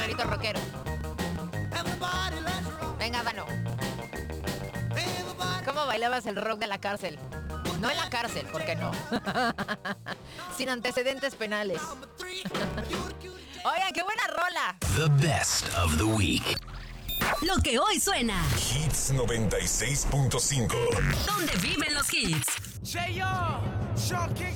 sombrerito rockero. Venga, Dano. ¿Cómo bailabas el rock de la cárcel? No en la cárcel, ¿por qué no? Sin antecedentes penales. Oigan, qué buena rola. The best of the week. Lo que hoy suena. Hits 96.5. ¿Dónde viven los hits? J.O. Sean King